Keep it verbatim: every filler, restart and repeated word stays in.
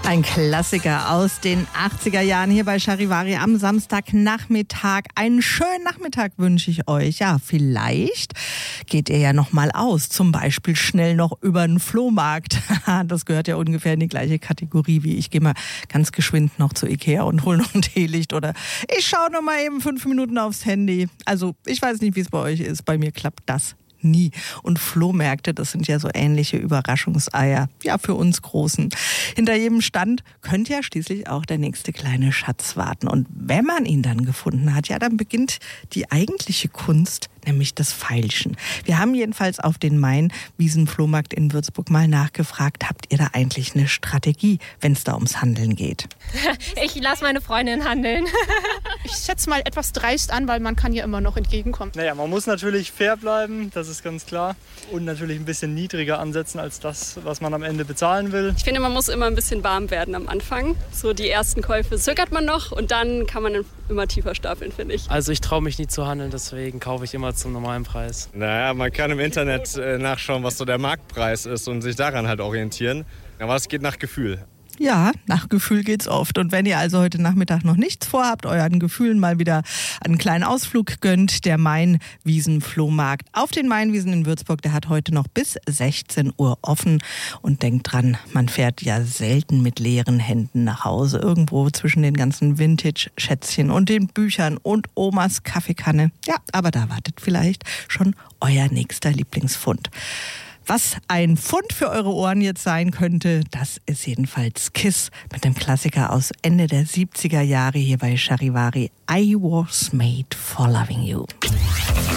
Ein Klassiker aus den achtziger Jahren hier bei Charivari am Samstagnachmittag. Einen schönen Nachmittag wünsche ich euch. Ja, vielleicht geht ihr ja noch mal aus. Zum Beispiel schnell noch über den Flohmarkt. Das gehört ja ungefähr in die gleiche Kategorie wie ich gehe mal ganz geschwind noch zu Ikea und hole noch ein Teelicht. Oder ich schaue noch mal eben fünf Minuten aufs Handy. Also ich weiß nicht, wie es bei euch ist. Bei mir klappt das nie. Und Flohmärkte, das sind ja so ähnliche Überraschungseier, ja, für uns Großen. Hinter jedem Stand könnte ja schließlich auch der nächste kleine Schatz warten. Und wenn man ihn dann gefunden hat, ja, dann beginnt die eigentliche Kunst, nämlich das Feilschen. Wir haben jedenfalls auf den Main-Wiesen-Flohmarkt in Würzburg mal nachgefragt, habt ihr da eigentlich eine Strategie, wenn es da ums Handeln geht? Ich lasse meine Freundin handeln. Ich schätze mal etwas dreist an, weil man kann ja immer noch entgegenkommen. Naja, man muss natürlich fair bleiben, das ist ganz klar. Und natürlich ein bisschen niedriger ansetzen als das, was man am Ende bezahlen will. Ich finde, man muss immer ein bisschen warm werden am Anfang. So die ersten Käufe zögert man noch und dann kann man immer tiefer stapeln, finde ich. Also ich traue mich nie zu handeln, deswegen kaufe ich immer zum normalen Preis. Naja, man kann im Internet äh, nachschauen, was so der Marktpreis ist und sich daran halt orientieren. Aber es geht nach Gefühl. Ja, nach Gefühl geht's oft. Und wenn ihr also heute Nachmittag noch nichts vorhabt, euren Gefühlen mal wieder einen kleinen Ausflug gönnt, der Main-Wiesen-Flohmarkt auf den Mainwiesen in Würzburg, der hat heute noch bis sechzehn Uhr offen. Und denkt dran, man fährt ja selten mit leeren Händen nach Hause. Irgendwo zwischen den ganzen Vintage-Schätzchen und den Büchern und Omas Kaffeekanne. Ja, aber da wartet vielleicht schon euer nächster Lieblingsfund. Was ein Fund für eure Ohren jetzt sein könnte, das ist jedenfalls Kiss mit dem Klassiker aus Ende der siebziger Jahre hier bei Charivari. I was made for loving you.